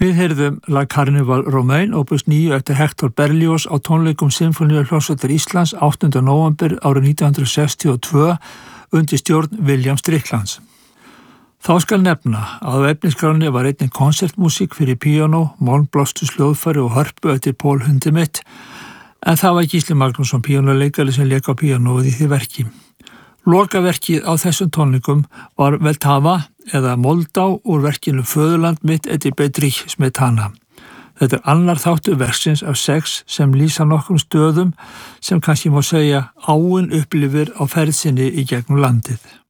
Við heyrðum La Carnival Romaine, opus 9 eftir Hector Berlioz á tónleikum Sinfóníuhljómsveitar Íslands 8. nóvember árið 1962 undir stjórn William Stricklands. Þá skal nefna að á efnisskráni var einnig konsertmúsík fyrir píanó, málmblásturs hljóðfæri og hörpu eftir Paul Hindemith, en það var Gísli Magnússon píanóleikari sem lék á píanóið í því verki. Lokaverkið á þessum tónleikum var Vltava eða Moldá úr verkinu Föðurland mitt eftir Bedřich Smetana. Þetta annar þáttur verksins af 6 sem lýsa nokkrum stöðum sem kannski má segja áin upplifir á ferð sinni í gegnum landið.